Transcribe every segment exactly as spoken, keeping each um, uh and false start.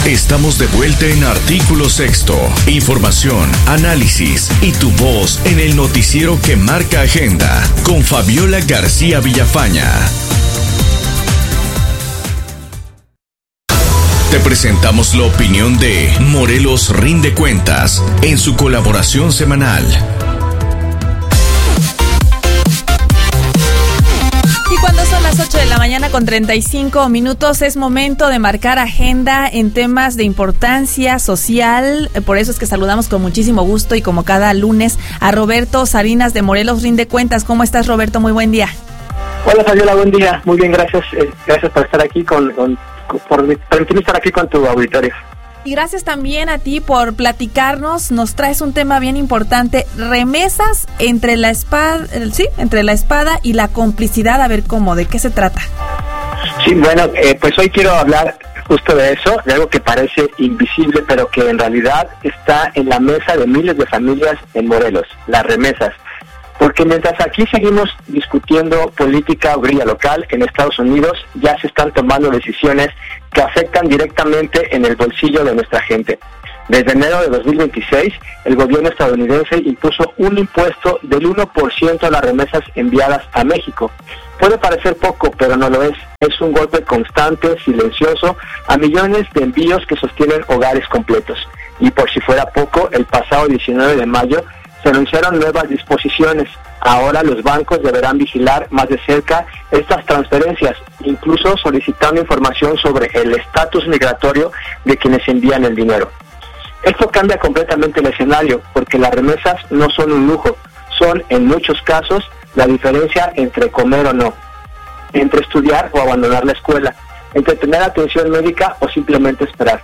Estamos de vuelta en Artículo Sexto. Información, análisis y tu voz en el noticiero que marca agenda con Fabiola García Villafaña. Te presentamos la opinión de Morelos Rinde Cuentas en su colaboración semanal. Y cuando son las ocho de la mañana con treinta y cinco minutos, es momento de marcar agenda en temas de importancia social. Por eso es que saludamos con muchísimo gusto y como cada lunes a Roberto Salinas de Morelos Rinde Cuentas. ¿Cómo estás, Roberto? Muy buen día. Hola, Fabiola, buen día. Muy bien, gracias. Eh, gracias por estar aquí con... con por permitirme estar aquí con tu auditorio. Y gracias también a ti por platicarnos. Nos traes un tema bien importante, remesas entre la espada, sí, entre la espada y la complicidad. A ver cómo, ¿de qué se trata? Sí, bueno, eh, pues hoy quiero hablar justo de eso, de algo que parece invisible, pero que en realidad está en la mesa de miles de familias en Morelos, las remesas. Porque mientras aquí seguimos discutiendo política obrera local, en Estados Unidos ya se están tomando decisiones que afectan directamente en el bolsillo de nuestra gente. Desde enero de dos mil veintiséis, el gobierno estadounidense impuso un impuesto del uno por ciento a las remesas enviadas a México. Puede parecer poco, pero no lo es. Es un golpe constante, silencioso, a millones de envíos que sostienen hogares completos. Y por si fuera poco, el pasado diecinueve de mayo, se anunciaron nuevas disposiciones. Ahora los bancos deberán vigilar más de cerca estas transferencias, incluso solicitando información sobre el estatus migratorio de quienes envían el dinero. Esto cambia completamente el escenario, porque las remesas no son un lujo, son en muchos casos la diferencia entre comer o no, entre estudiar o abandonar la escuela, entre tener atención médica o simplemente esperar.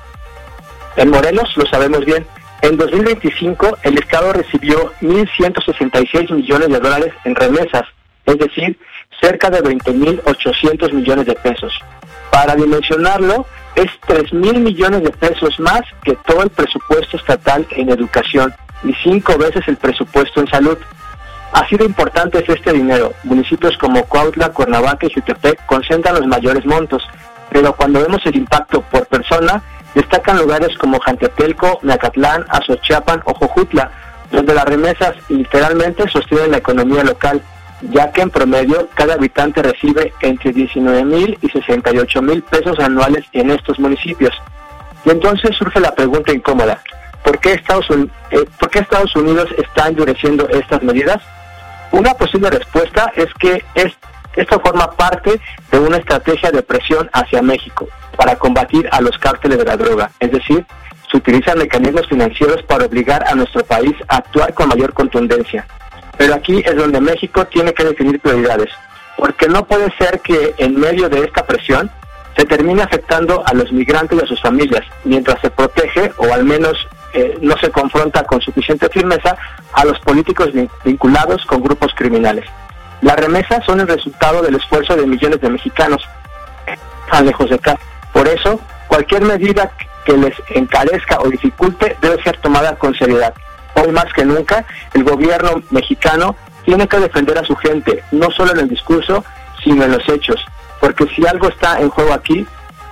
En Morelos lo sabemos bien. En dos mil veinticinco, el Estado recibió mil ciento sesenta y seis millones de dólares en remesas, es decir, cerca de veinte mil ochocientos millones de pesos. Para dimensionarlo, es tres mil millones de pesos más que todo el presupuesto estatal en educación y cinco veces el presupuesto en salud. Así de importante es este dinero. Municipios como Cuautla, Cuernavaca y Jutepec concentran los mayores montos, pero cuando vemos el impacto por persona, destacan lugares como Jantepelco, Nacatlán, Azochiapan o Jojutla, donde las remesas literalmente sostienen la economía local, ya que en promedio cada habitante recibe entre diecinueve mil y sesenta y ocho mil pesos anuales en estos municipios. Y entonces surge la pregunta incómoda, ¿por qué Estados Unidos, eh, ¿por qué Estados Unidos está endureciendo estas medidas? Una posible respuesta es que es, esto forma parte de una estrategia de presión hacia México para combatir a los cárteles de la droga, es decir, se utilizan mecanismos financieros para obligar a nuestro país a actuar con mayor contundencia. Pero aquí es donde México tiene que definir prioridades, porque no puede ser que en medio de esta presión se termine afectando a los migrantes y a sus familias, mientras se protege, o al menos eh, no se confronta con suficiente firmeza, a los políticos vinculados con grupos criminales. Las remesas son el resultado del esfuerzo de millones de mexicanos, tan lejos de acá. Por eso, cualquier medida que les encarezca o dificulte debe ser tomada con seriedad. Hoy más que nunca, el gobierno mexicano tiene que defender a su gente, no solo en el discurso, sino en los hechos. Porque si algo está en juego aquí,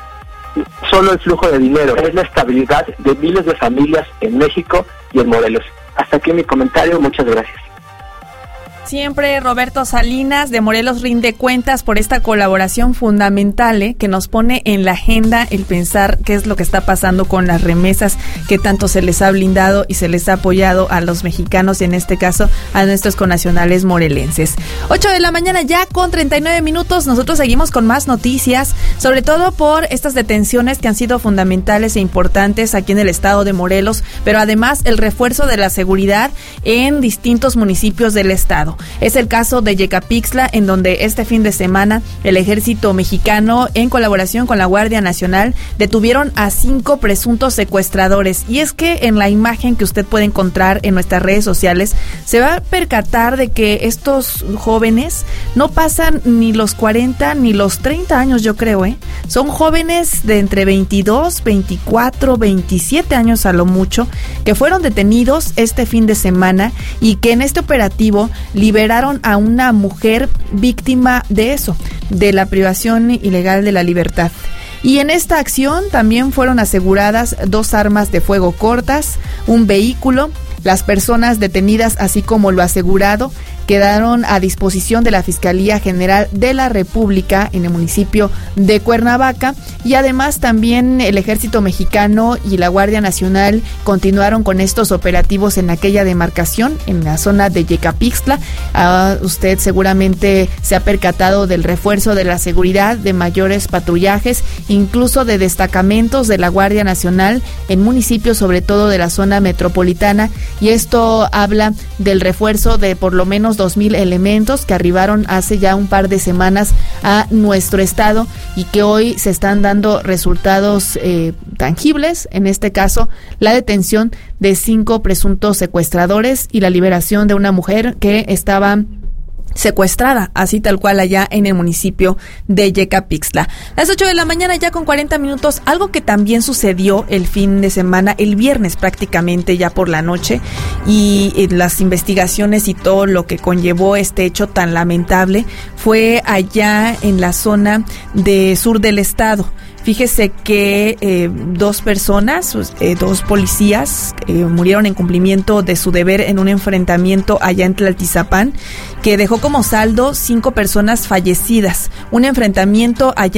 solo el flujo de dinero, es la estabilidad de miles de familias en México y en Morelos. Hasta aquí mi comentario, muchas gracias. Siempre Roberto Salinas de Morelos Rinde Cuentas por esta colaboración fundamental ¿eh? que nos pone en la agenda el pensar qué es lo que está pasando con las remesas que tanto se les ha blindado y se les ha apoyado a los mexicanos y en este caso a nuestros connacionales morelenses. ocho de la mañana ya con treinta y nueve minutos, nosotros seguimos con más noticias, sobre todo por estas detenciones que han sido fundamentales e importantes aquí en el estado de Morelos, pero además el refuerzo de la seguridad en distintos municipios del estado. Es el caso de Yecapixtla, en donde este fin de semana el ejército mexicano, en colaboración con la Guardia Nacional, detuvieron a cinco presuntos secuestradores. Y es que en la imagen que usted puede encontrar en nuestras redes sociales, se va a percatar de que estos jóvenes no pasan ni los cuarenta ni los treinta años, yo creo, ¿eh? Son jóvenes de entre veintidós, veinticuatro, veintisiete años a lo mucho, que fueron detenidos este fin de semana y que en este operativo liberaron a una mujer víctima de eso, de la privación ilegal de la libertad. Y en esta acción también fueron aseguradas dos armas de fuego cortas, un vehículo. Las personas detenidas, así como lo asegurado, quedaron a disposición de la Fiscalía General de la República en el municipio de Cuernavaca, y además también el Ejército Mexicano y la Guardia Nacional continuaron con estos operativos en aquella demarcación, en la zona de Yecapixtla. Uh, usted seguramente se ha percatado del refuerzo de la seguridad, de mayores patrullajes, incluso de destacamentos de la Guardia Nacional en municipios, sobre todo de la zona metropolitana, y esto habla del refuerzo de por lo menos dos mil elementos que arribaron hace ya un par de semanas a nuestro estado y que hoy se están dando resultados eh, tangibles, en este caso la detención de cinco presuntos secuestradores y la liberación de una mujer que estaba secuestrada, así tal cual allá en el municipio de Yecapixtla. Las ocho de la mañana ya con cuarenta minutos, algo que también sucedió el fin de semana, el viernes prácticamente ya por la noche, y, y las investigaciones y todo lo que conllevó este hecho tan lamentable fue allá en la zona de sur del estado. Fíjese que eh, dos personas, eh, dos policías eh, murieron en cumplimiento de su deber en un enfrentamiento allá en Tlaltizapán, que dejó como saldo cinco personas fallecidas. Un enfrentamiento allá